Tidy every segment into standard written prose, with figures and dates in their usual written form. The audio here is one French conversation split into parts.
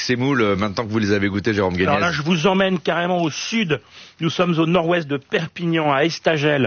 moules, maintenant que vous les avez goûtés, Jérôme Guéniez? Alors là, je vous emmène carrément au sud. Nous sommes au nord-ouest de Perpignan, à Estagel,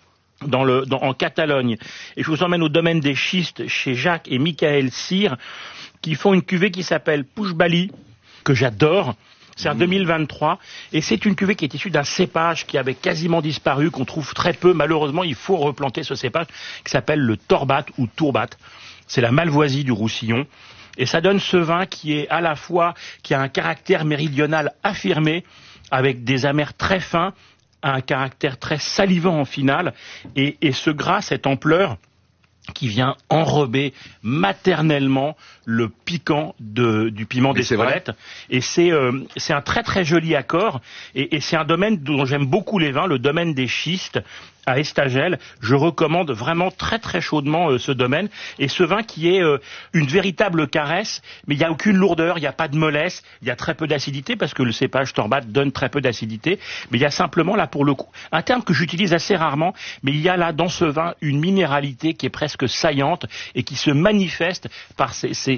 en Catalogne. Et je vous emmène au domaine des schistes chez Jacques et Michael Cyr, qui font une cuvée qui s'appelle Pouchbali, que j'adore. C'est en 2023, et c'est une cuvée qui est issue d'un cépage qui avait quasiment disparu, qu'on trouve très peu. Malheureusement, il faut replanter ce cépage, qui s'appelle le Torbat ou Tourbat. C'est la Malvoisie du Roussillon. Et ça donne ce vin qui est à la fois, qui a un caractère méridional affirmé, avec des amers très fins, un caractère très salivant en finale, et ce gras, cette ampleur, qui vient enrober maternellement le piquant du piment d'Espelette. Et c'est un très très joli accord, et c'est un domaine dont j'aime beaucoup les vins, le domaine des schistes à Estagel. Je recommande vraiment très très chaudement ce domaine, et ce vin qui est une véritable caresse, mais il n'y a aucune lourdeur, il n'y a pas de mollesse, il y a très peu d'acidité, parce que le cépage Torbat donne très peu d'acidité, mais il y a simplement là pour le coup, un terme que j'utilise assez rarement, mais il y a là dans ce vin une minéralité qui est presque saillante, et qui se manifeste par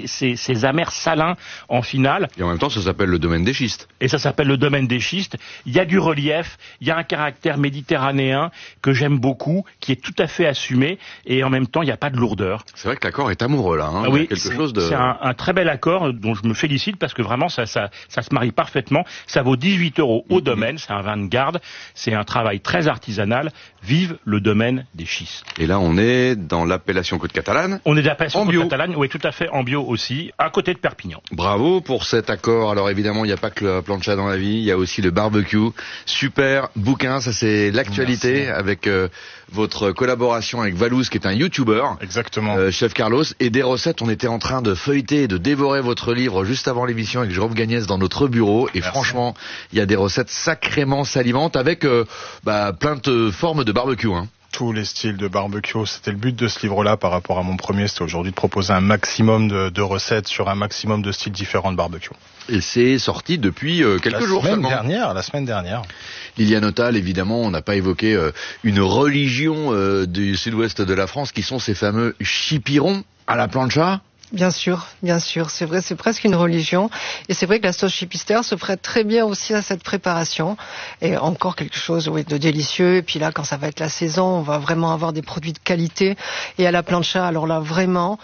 ces amers salins en finale. Et en même temps, ça s'appelle le domaine des schistes. Et ça s'appelle le domaine des schistes. Il y a du relief, il y a un caractère méditerranéen que j'aime beaucoup, qui est tout à fait assumé, et en même temps, il n'y a pas de lourdeur. C'est vrai que l'accord est amoureux, là. Ah oui, c'est un très bel accord dont je me félicite, parce que vraiment, ça se marie parfaitement. Ça vaut 18 € au domaine, c'est un vin de garde, c'est un travail très artisanal. Vive le domaine des schistes. Et là, on est dans l'appellation Côte Catalane. On est dans l'appellation Côte Catalane, oui, tout à fait, en bio aussi, à côté de Perpignan. Bravo pour cet accord. Alors évidemment, il n'y a pas que la plancha dans la vie, il y a aussi le barbecue. Super bouquin, ça c'est l'actualité. Merci. Avec votre collaboration avec Valouz, qui est un YouTuber. Exactement. Chef Carlos. Et des recettes, on était en train de feuilleter et de dévorer votre livre juste avant l'émission avec Jérôme Guéniez dans notre bureau. Et franchement, il y a des recettes sacrément salivantes avec plein de formes de barbecue. Tous les styles de barbecue, c'était le but de ce livre-là par rapport à mon premier, c'était aujourd'hui de proposer un maximum de recettes sur un maximum de styles différents de barbecue. Et c'est sorti depuis quelques jours seulement. La semaine dernière. Liliane Autal, évidemment, on n'a pas évoqué une religion du sud-ouest de la France qui sont ces fameux chipirons à la plancha. Bien sûr, c'est vrai, c'est presque une religion, et c'est vrai que la sauce chipister se prête très bien aussi à cette préparation, et encore quelque chose de délicieux. Et puis là, quand ça va être la saison, on va vraiment avoir des produits de qualité, et à la plancha, alors là vraiment,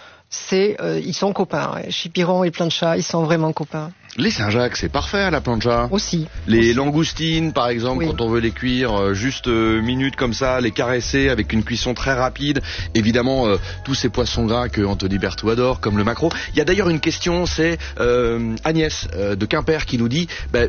ils sont copains, chipiron et plancha, ils sont vraiment copains. Les Saint-Jacques, c'est parfait à la plancha. Aussi. Les langoustines, par exemple, quand on veut les cuire juste minutes comme ça, les caresser avec une cuisson très rapide. Évidemment, tous ces poissons gras que Anthony Berthoud adore, comme le maquereau. Il y a d'ailleurs une question, c'est Agnès de Quimper qui nous dit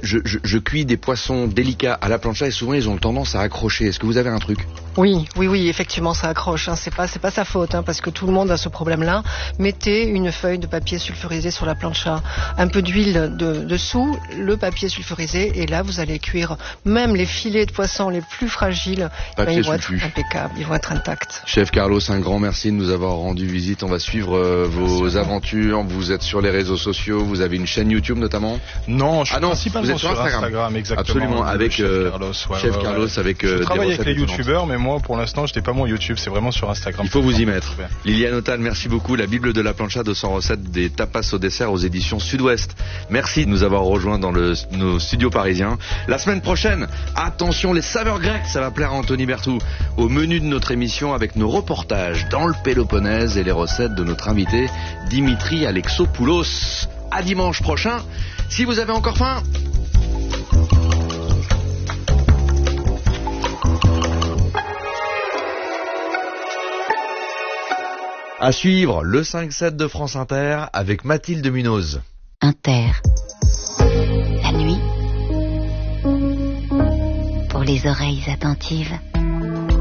je cuis des poissons délicats à la plancha et souvent ils ont tendance à accrocher. Est-ce que vous avez un truc? Oui, effectivement, ça accroche. C'est pas sa faute, parce que tout le monde a ce problème-là. Mettez une feuille de papier sulfurisé sur la plancha, un peu d'huile dessous, le papier sulfurisé, et là vous allez cuire même les filets de poisson les plus fragiles. Ils vont être impeccables, ils vont être intacts. Chef Carlos, un grand merci de nous avoir rendu visite. On va suivre vos aventures. Vous êtes sur les réseaux sociaux, vous avez une chaîne YouTube notamment? Non, je suis principalement sur Instagram, exactement. Absolument, avec Chef Carlos, avec je travaille avec les youtubeurs, mais moi pour l'instant je n'ai pas mon YouTube, c'est vraiment sur Instagram. Il faut vous y mettre. Liliane Autal, merci beaucoup. La Bible de la plancha, 200 recettes des tapas au dessert aux éditions Sud-Ouest. Merci de nous avoir rejoints dans nos studios parisiens. La semaine prochaine, attention, les saveurs grecques, ça va plaire à Anthony Berthoud. Au menu de notre émission, avec nos reportages dans le Péloponnèse et les recettes de notre invité Dimitri Alexopoulos. À dimanche prochain, si vous avez encore faim. À suivre, le 5-7 de France Inter avec Mathilde Munoz. Inter. La nuit. Pour les oreilles attentives.